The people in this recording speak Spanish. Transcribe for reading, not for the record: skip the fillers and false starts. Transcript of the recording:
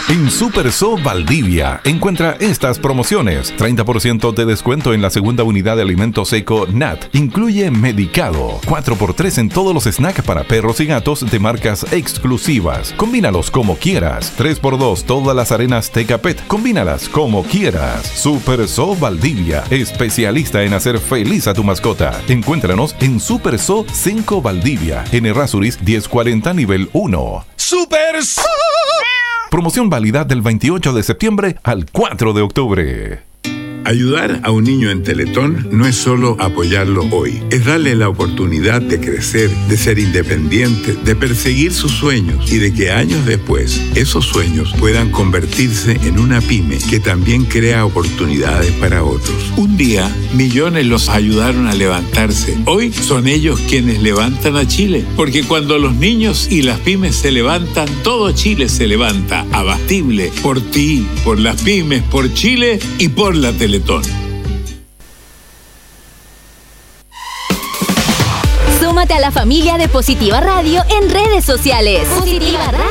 En SuperSo Valdivia encuentra estas promociones: 30% de descuento en la segunda unidad de alimentos seco NAT. Incluye medicado, 4x3 en todos los snacks para perros y gatos de marcas exclusivas. Combínalos como quieras. 3x2 todas las arenas Tecapet. Combínalas como quieras. SuperSo Valdivia, especialista en hacer feliz a tu mascota. Encuéntranos en SuperSo 5 Valdivia, en Errázuriz 1040 nivel 1. SuperSo. Promoción válida del 28 de septiembre al 4 de octubre. Ayudar a un niño en Teletón no es solo apoyarlo hoy, es darle la oportunidad de crecer, de ser independiente, de perseguir sus sueños y de que años después esos sueños puedan convertirse en una pyme que también crea oportunidades para otros. Un día, millones los ayudaron a levantarse. Hoy son ellos quienes levantan a Chile, porque cuando los niños y las pymes se levantan, todo Chile se levanta. Abastible, por ti, por las pymes, por Chile y por la Teletón. Súmate a la familia de Positiva Radio en redes sociales. Positiva Radio.